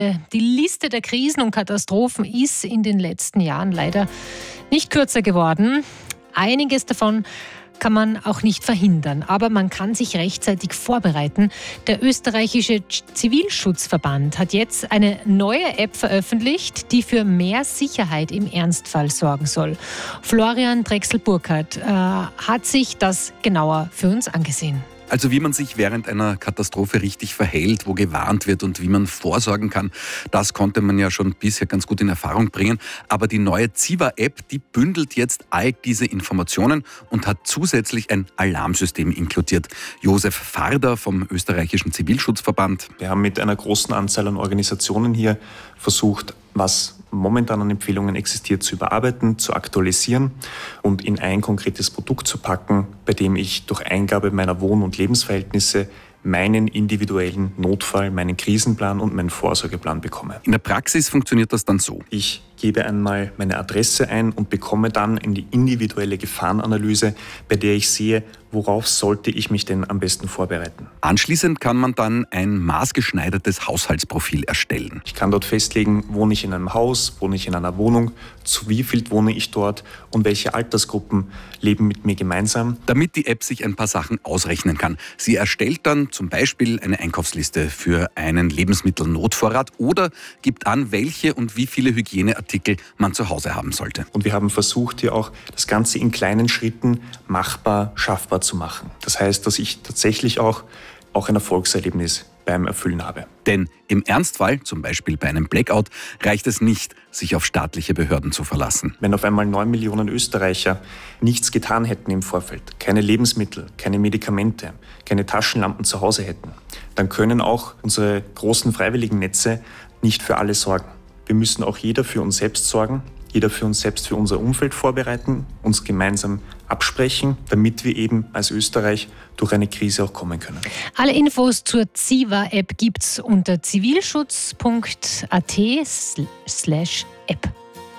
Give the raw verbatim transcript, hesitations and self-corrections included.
Die Liste der Krisen und Katastrophen ist in den letzten Jahren leider nicht kürzer geworden. Einiges davon kann man auch nicht verhindern, aber man kann sich rechtzeitig vorbereiten. Der österreichische Zivilschutzverband hat jetzt eine neue App veröffentlicht, die für mehr Sicherheit im Ernstfall sorgen soll. Florian Drechsel-Burkhardt äh, hat sich das genauer für uns angesehen. Also wie man sich während einer Katastrophe richtig verhält, wo gewarnt wird und wie man vorsorgen kann, das konnte man ja schon bisher ganz gut in Erfahrung bringen. Aber die neue Ziva-App, die bündelt jetzt all diese Informationen und hat zusätzlich ein Alarmsystem inkludiert. Josef Farder vom österreichischen Zivilschutzverband. Wir haben mit einer großen Anzahl an Organisationen hier versucht, was momentan an Empfehlungen existiert, zu überarbeiten, zu aktualisieren und in ein konkretes Produkt zu packen, bei dem ich durch Eingabe meiner Wohn- und Lebensverhältnisse meinen individuellen Notfall, meinen Krisenplan und meinen Vorsorgeplan bekomme. In der Praxis funktioniert das dann so. Ich gebe einmal meine Adresse ein und bekomme dann in die individuelle Gefahrenanalyse, bei der ich sehe, worauf sollte ich mich denn am besten vorbereiten. Anschließend kann man dann ein maßgeschneidertes Haushaltsprofil erstellen. Ich kann dort festlegen, wohne ich in einem Haus, wohne ich in einer Wohnung, zu wie viel wohne ich dort und welche Altersgruppen leben mit mir gemeinsam. Damit die App sich ein paar Sachen ausrechnen kann. Sie erstellt dann zum Beispiel eine Einkaufsliste für einen Lebensmittelnotvorrat oder gibt an, welche und wie viele Hygieneartikel man zu Hause haben sollte. Und wir haben versucht, hier auch das Ganze in kleinen Schritten machbar, schaffbar zu machen. Das heißt, dass ich tatsächlich auch, auch ein Erfolgserlebnis beim Erfüllen habe. Denn im Ernstfall, zum Beispiel bei einem Blackout, reicht es nicht, sich auf staatliche Behörden zu verlassen. Wenn auf einmal neun Millionen Österreicher nichts getan hätten im Vorfeld, keine Lebensmittel, keine Medikamente, keine Taschenlampen zu Hause hätten, dann können auch unsere großen Freiwilligennetze nicht für alle sorgen. Wir müssen auch jeder für uns selbst sorgen, jeder für uns selbst, für unser Umfeld vorbereiten, uns gemeinsam absprechen, damit wir eben als Österreich durch eine Krise auch kommen können. Alle Infos zur Ziva-App gibt's unter zivilschutz punkt at slash app.